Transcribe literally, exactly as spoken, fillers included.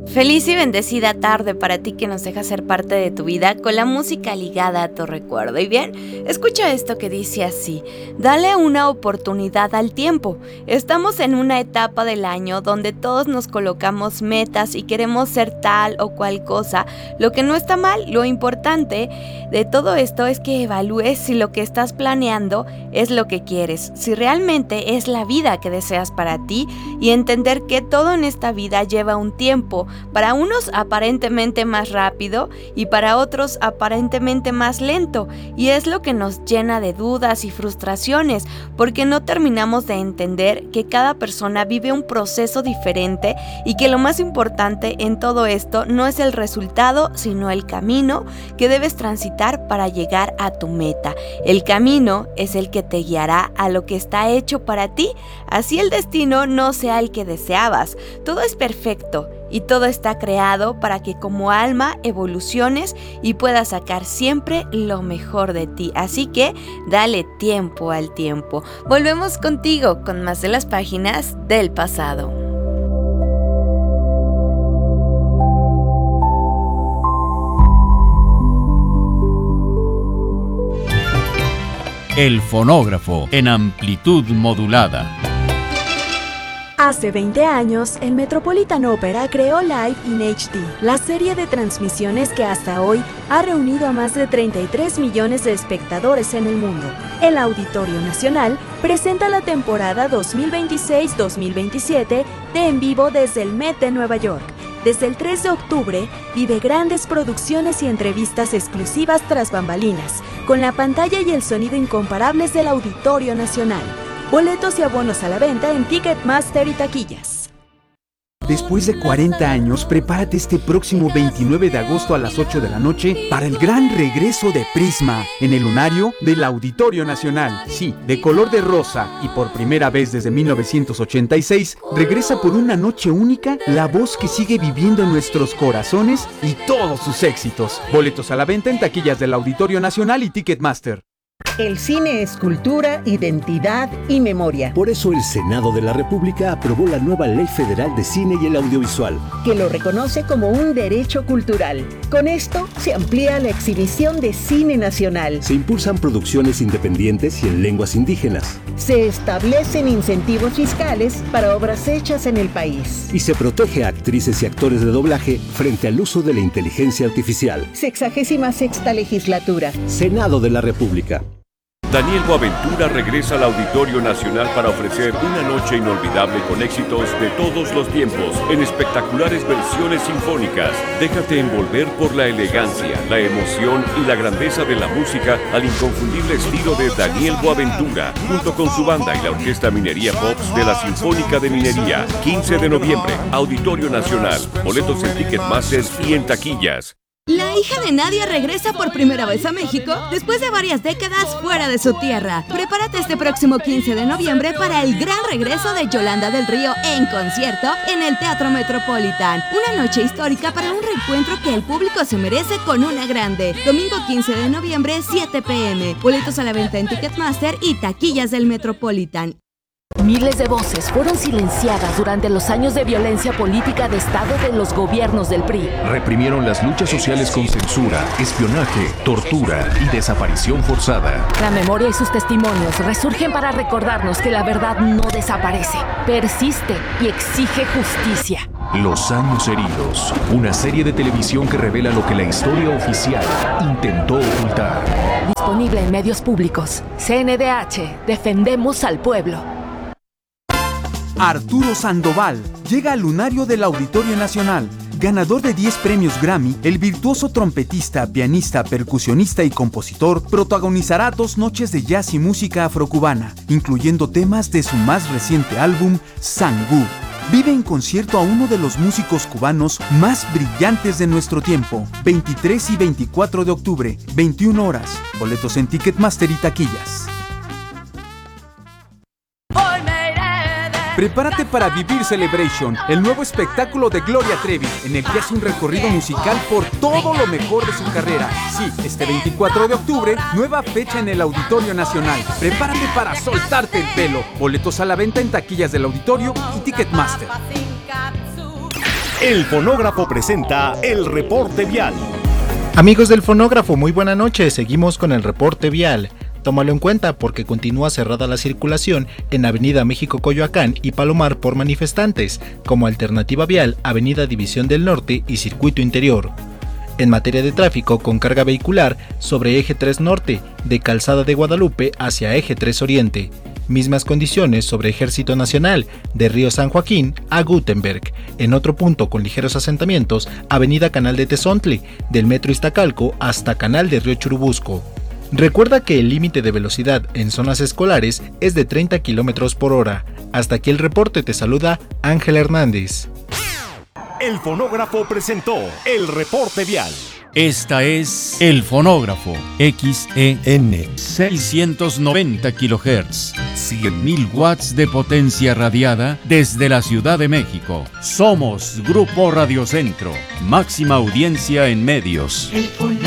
Feliz y bendecida tarde para ti que nos deja ser parte de tu vida con la música ligada a tu recuerdo. Y bien, escucha esto que dice así: dale una oportunidad al tiempo. Estamos en una etapa del año donde todos nos colocamos metas y queremos ser tal o cual cosa, lo que no está mal. Lo importante de todo esto es que evalúes si lo que estás planeando es lo que quieres, si realmente es la vida que deseas para ti, y entender que todo en esta vida lleva un tiempo. Para unos aparentemente más rápido y para otros aparentemente más lento, y es lo que nos llena de dudas y frustraciones, porque no terminamos de entender que cada persona vive un proceso diferente y que lo más importante en todo esto no es el resultado, sino el camino que debes transitar para llegar a tu meta. El camino es el que te guiará a lo que está hecho para ti, así el destino no sea el que deseabas. Todo es perfecto y todo está creado para que como alma evoluciones y puedas sacar siempre lo mejor de ti. Así que dale tiempo al tiempo. Volvemos contigo con más de las páginas del pasado. El fonógrafo en amplitud modulada. Hace veinte años, el Metropolitan Opera creó Live in H D, la serie de transmisiones que hasta hoy ha reunido a más de treinta y tres millones de espectadores en el mundo. El Auditorio Nacional presenta la temporada dos mil veintiséis dos mil veintisiete de En Vivo desde el Met de Nueva York. Desde el tres de octubre, vive grandes producciones y entrevistas exclusivas tras bambalinas, con la pantalla y el sonido incomparables del Auditorio Nacional. Boletos y abonos a la venta en Ticketmaster y taquillas. Después de cuarenta años, prepárate este próximo veintinueve de agosto a las ocho de la noche para el gran regreso de Prisma en el lunario del Auditorio Nacional. Sí, de color de rosa, y por primera vez desde mil novecientos ochenta y seis, regresa por una noche única la voz que sigue viviendo en nuestros corazones y todos sus éxitos. Boletos a la venta en taquillas del Auditorio Nacional y Ticketmaster. El cine es cultura, identidad y memoria. Por eso el Senado de la República aprobó la nueva Ley Federal de Cine y el Audiovisual, que lo reconoce como un derecho cultural. Con esto se amplía la exhibición de cine nacional. Se impulsan producciones independientes y en lenguas indígenas. Se establecen incentivos fiscales para obras hechas en el país. Y se protege a actrices y actores de doblaje frente al uso de la inteligencia artificial. Sexagésima sexta legislatura. Senado de la República. Daniel Boaventura regresa al Auditorio Nacional para ofrecer una noche inolvidable con éxitos de todos los tiempos en espectaculares versiones sinfónicas. Déjate envolver por la elegancia, la emoción y la grandeza de la música al inconfundible estilo de Daniel Boaventura, junto con su banda y la Orquesta Minería Pops de la Sinfónica de Minería. quince de noviembre, Auditorio Nacional. Boletos en Ticketmaster y en taquillas. La hija de Nadia regresa por primera vez a México después de varias décadas fuera de su tierra. Prepárate este próximo quince de noviembre para el gran regreso de Yolanda del Río en concierto en el Teatro Metropolitan. Una noche histórica para un reencuentro que el público se merece con una grande. Domingo quince de noviembre, siete pe eme. Boletos a la venta en Ticketmaster y taquillas del Metropolitan. Miles de voces fueron silenciadas durante los años de violencia política de Estado de los gobiernos del P R I. Reprimieron las luchas sociales con censura, espionaje, tortura y desaparición forzada. La memoria y sus testimonios resurgen para recordarnos que la verdad no desaparece, persiste y exige justicia. Los años heridos, una serie de televisión que revela lo que la historia oficial intentó ocultar. Disponible en medios públicos. C N D H, defendemos al pueblo. Arturo Sandoval llega al lunario del Auditorio Nacional. Ganador de diez premios Grammy, el virtuoso trompetista, pianista, percusionista y compositor protagonizará dos noches de jazz y música afrocubana, incluyendo temas de su más reciente álbum, Sangú. Vive en concierto a uno de los músicos cubanos más brillantes de nuestro tiempo, veintitrés y veinticuatro de octubre, veintiuna horas. Boletos en Ticketmaster y taquillas. Prepárate para vivir Celebration, el nuevo espectáculo de Gloria Trevi, en el que hace un recorrido musical por todo lo mejor de su carrera. Sí, este veinticuatro de octubre, nueva fecha en el Auditorio Nacional. Prepárate para soltarte el pelo. Boletos a la venta en taquillas del Auditorio y Ticketmaster. El Fonógrafo presenta el reporte vial. Amigos del Fonógrafo, muy buena noche. Seguimos con el reporte vial. Tómalo en cuenta porque continúa cerrada la circulación en Avenida México Coyoacán y Palomar por manifestantes, como alternativa vial Avenida División del Norte y Circuito Interior. En materia de tráfico con carga vehicular sobre Eje tres Norte, de Calzada de Guadalupe hacia Eje tres Oriente. Mismas condiciones sobre Ejército Nacional, de Río San Joaquín a Gutenberg. En otro punto con ligeros asentamientos, Avenida Canal de Tezontle, del Metro Iztacalco hasta Canal de Río Churubusco. Recuerda que el límite de velocidad en zonas escolares es de treinta kilómetros por hora. Hasta aquí el reporte, te saluda Ángel Hernández. El Fonógrafo presentó el reporte vial. Esta es El Fonógrafo, X E N, seiscientos noventa kilohertz, cien mil watts de potencia radiada desde la Ciudad de México. Somos Grupo Radio Centro, máxima audiencia en medios.